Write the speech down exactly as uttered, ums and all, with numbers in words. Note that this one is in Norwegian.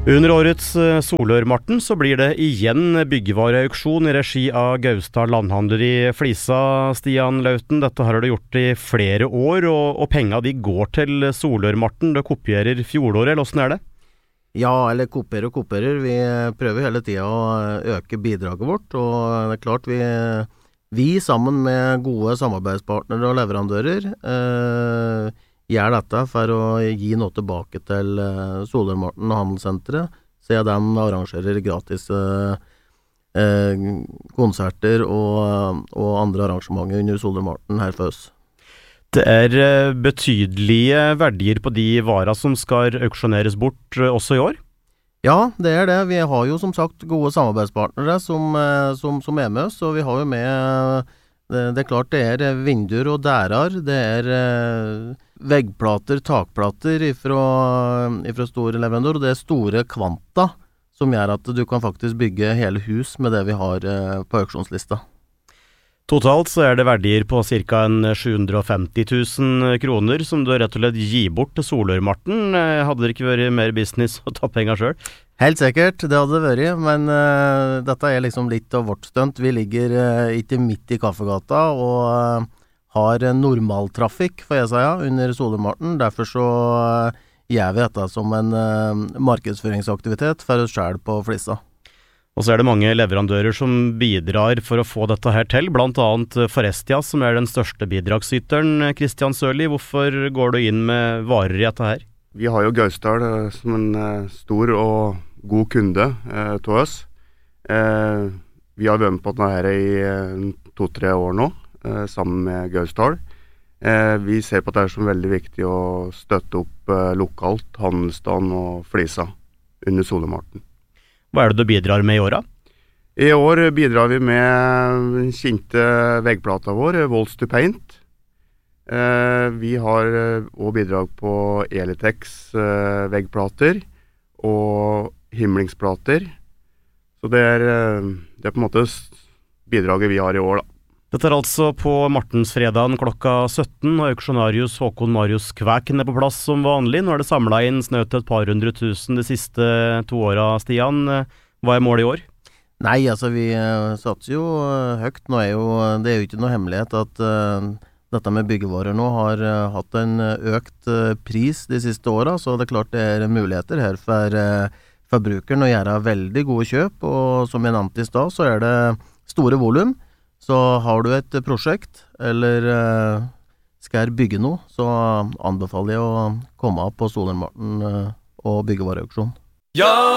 Under årets Solørmarten så blir det igjen byggevareauksjon i regi av Gausdal Landhandler i Flisa. Stian Lauten, dette har du gjort i flere år, og, og penga de går til Solørmarten. Du kopierer fjoråret, eller hvordan er det? Ja, eller kopierer og kopierer. Vi prøver hele tiden å øke bidraget vårt, og det er klart vi, vi sammen med gode samarbeidspartnere og leverandører eh, gjør dette for å gi noe tilbake til uh, Solørmarten og Handelssenteret, siden de arrangerer gratis uh, uh, konserter og, og andre arrangementer under Solørmarten her for oss. Det er uh, betydelige verdier på de varer som skal auksjoneres bort uh, også i år? Ja, det er det. Vi har jo som sagt gode samarbeidspartnere som, uh, som, som er med oss, og vi har jo med uh, det, det er klart det er vinduer og dærer, det er uh, veggplater, takplater ifra, ifra store leverandører, og det er store kvanta som gjør at du kan faktisk bygge hele hus med det vi har eh, på auksjonslista. Totalt så er det verdier på ca. sju hundre og femti tusen kroner som du rett og slett gir bort til Solørmarten. Hadde det ikke vært mer business å ta penger selv? Helt sikkert, det hadde det vært, men uh, dette er liksom litt av vårt stunt. Vi ligger uh, ikke midt i Kaffegata, og uh, har normaltrafikk, får jeg si, under Solørmarten. Derfor så uh, gjør vi dette som en uh, markedsføringsaktivitet for oss selv på Flisa. Og så er det mange leverandører som bidrar for å få dette her til, blant annet Forestia, som er den største bidragsyteren. Kristian Sørli, hvorfor går du inn med varer i dette her? Vi har jo Gausdal uh, som en uh, stor og god kunde uh, til oss. Uh, vi har vært med på dette her i uh, to-tre år nå, sammen med Gausdal. Eh, vi ser på det som veldig viktig å støtte opp eh, lokalt, handelsstand og Flisa under Solørmarten. Hva er det du bidrar med i åra? I år bidrar vi med kjente veggplata vår, Walls to Paint. Eh, vi har også bidrag på Elitex eh, veggplater og himlingsplater. Så det er, det er på en måte bidraget vi har i år da. Dette er altså på Martensfredagen klokka sytten, og auksjonarius Håkon Marius Kvæken er på plass som vanlig. Nå er det samlet inn snø til et par hundre tusen de siste to åra, Stian. Hva er målet i år? Nei, altså vi uh, satser jo uh, høyt. Nå er jo, det er jo ikke noe hemmelighet at uh, dette med byggevarer nå har uh, hatt en økt uh, pris de siste åra, så det er klart det er muligheter her for uh, forbrukeren å gjøre veldig gode kjøp, og som jeg nevnte i stad, så er det store volum. Så har du et prosjekt, eller uh, skal bygge noe, så anbefaler jeg å komme opp på Solørmarten uh, og byggevareauksjon. Ja!